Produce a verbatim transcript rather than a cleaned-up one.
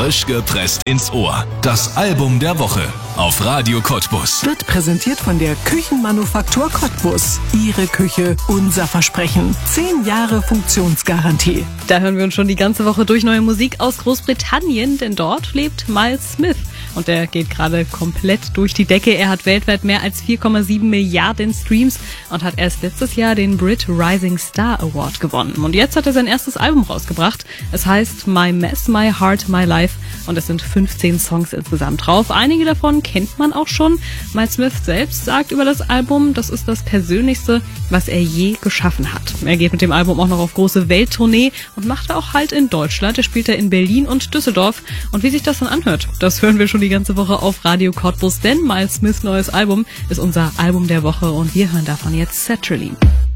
Frisch gepresst ins Ohr. Das Album der Woche auf Radio Cottbus. Wird präsentiert von der Küchenmanufaktur Cottbus. Ihre Küche, unser Versprechen. Zehn Jahre Funktionsgarantie. Da hören wir uns schon die ganze Woche durch neue Musik aus Großbritannien, denn dort lebt Miles Smith. Und der geht gerade komplett durch die Decke. Er hat weltweit mehr als vier Komma sieben Milliarden Streams und hat erst letztes Jahr den Brit Rising Star Award gewonnen. Und jetzt hat er sein erstes Album rausgebracht. Es heißt My Mess, My Heart, My Life und es sind fünfzehn Songs insgesamt drauf. Einige davon kennt man auch schon. Miles Smith selbst sagt über das Album, das ist das Persönlichste, was er je geschaffen hat. Er geht mit dem Album auch noch auf große Welttournee und macht auch Halt in Deutschland. Er spielt er in Berlin und Düsseldorf. Und wie sich das dann anhört, das hören wir schon die ganze Woche auf Radio Cottbus, denn Miles Smiths neues Album ist unser Album der Woche und wir hören davon jetzt Sertraline.